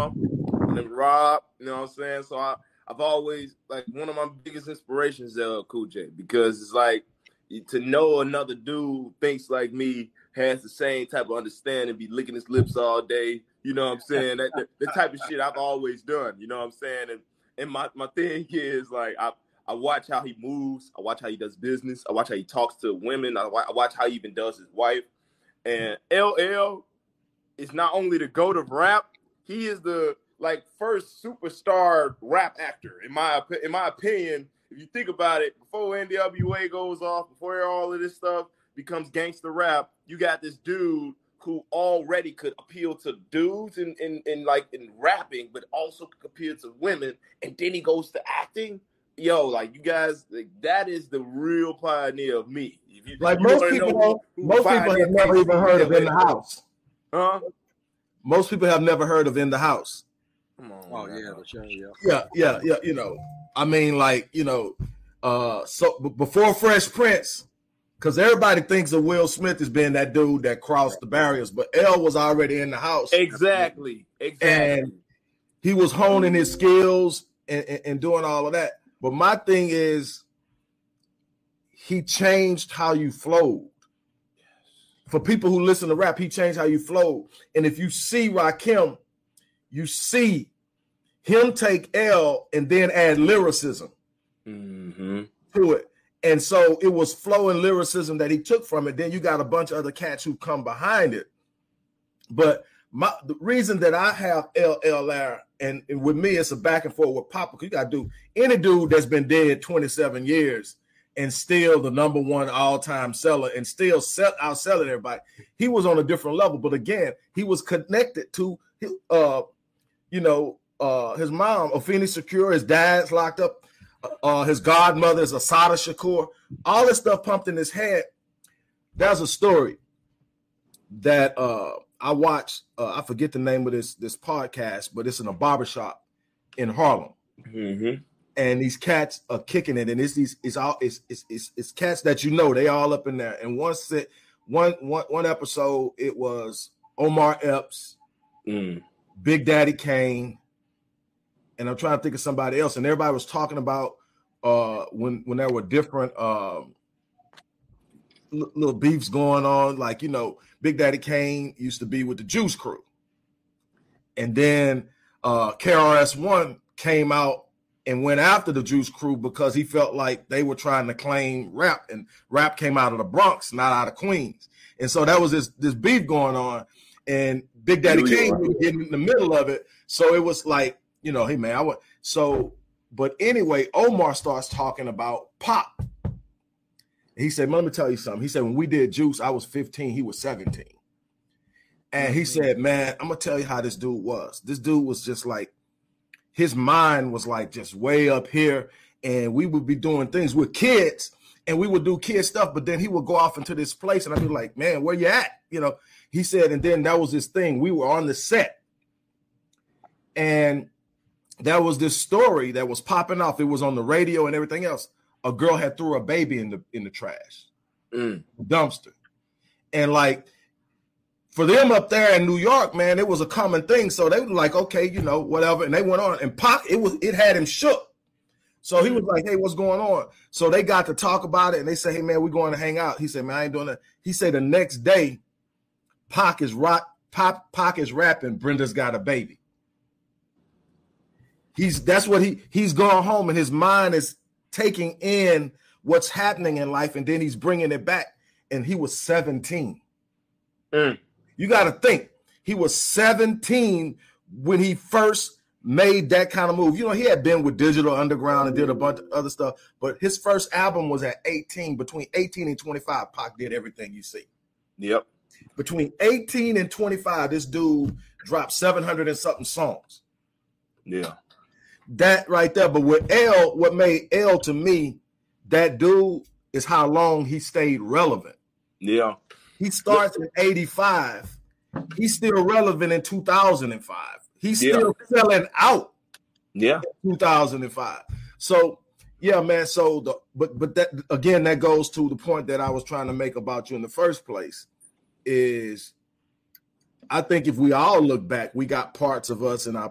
Omar, and then Rob. You know what I'm saying? So I've always, like, one of my biggest inspirations is Cool J, because it's like, to know another dude thinks like me, has the same type of understanding, be licking his lips all day. You know what I'm saying? The type of shit I've always done. You know what I'm saying? And my thing is, like, I watch how he moves. I watch how he does business. I watch how he talks to women. I watch how he even does his wife. And LL is not only the GOAT of rap, he is the, like, first superstar rap actor, in my opinion. If you think about it, before NWA goes off, before all of this stuff becomes gangster rap, you got this dude who already could appeal to dudes in rapping, but also could appeal to women, and then he goes to acting. Yo, like, you guys, like, that is the real pioneer of me. Most people have never even heard of In the House. Huh? Most people have never heard of In the House. Come on. Oh, yeah, for sure, Yeah. You know, I mean, like, you know, so before Fresh Prince, because everybody thinks of Will Smith as being that dude that crossed the barriers, but L was already in the house. Exactly. And he was honing his skills and doing all of that. But my thing is, he changed how you flowed. For people who listen to rap, he changed how you flowed. And if you see Rakim, you see him take L and then add lyricism to it. And so it was flow and lyricism that he took from it. Then you got a bunch of other cats who come behind it. But the reason that I have LL there, and with me, it's a back and forth with Papa. You got to do any dude that's been dead 27 years and still the number one all-time seller and still outselling everybody. He was on a different level. But again, he was connected to his mom, Afeni Shakur, his dad's locked up. His godmother is Asada Shakur. All this stuff pumped in his head. There's a story that I watched. I forget the name of this podcast, but it's in a barbershop in Harlem. Mm-hmm. And these cats are kicking it, and it's cats that you know, they all up in there. And one episode, it was Omar Epps, Big Daddy Kane, and I'm trying to think of somebody else. And everybody was talking about when there were different little beefs going on. Like, you know, Big Daddy Kane used to be with the Juice Crew. And then KRS-One came out and went after the Juice Crew because he felt like they were trying to claim rap. And rap came out of the Bronx, not out of Queens. And so that was this beef going on. And Big Daddy Kane was getting in the middle of it. So it was like, you know, hey, man, but anyway, Omar starts talking about Pop. He said, let me tell you something. He said, when we did Juice, I was 15, he was 17. And he said, man, I'm going to tell you how this dude was. This dude was just like, his mind was like just way up here. And we would be doing things with kids and we would do kid stuff. But then he would go off into this place and I'd be like, man, where you at? You know, he said, and then that was his thing. We were on the set. And there was this story that was popping off. It was on the radio and everything else. A girl had threw a baby in the trash, dumpster. And like, for them up there in New York, man, it was a common thing. So they were like, okay, you know, whatever. And they went on, and Pac, it had him shook. So he was like, hey, what's going on? So they got to talk about it, and they say, hey, man, we're going to hang out. He said, man, I ain't doing that. He said the next day, Pac is rapping, Brenda's got a baby. He's gone home, and his mind is taking in what's happening in life, and then he's bringing it back. And he was 17. You got to think, he was 17 when he first made that kind of move. You know, he had been with Digital Underground and did a bunch of other stuff, but his first album was at 18. Between 18 and 25, Pac did everything you see. Yep. Between 18 and 25, this dude dropped 700 and something songs. Yeah. That right there. But with L, what made L to me, that dude, is how long he stayed relevant. Yeah. He starts in 85. He's still relevant in 2005. He's still selling out. Yeah. In 2005. So, yeah, man. So, but that again, that goes to the point that I was trying to make about you in the first place. Is I think if we all look back, we got parts of us in our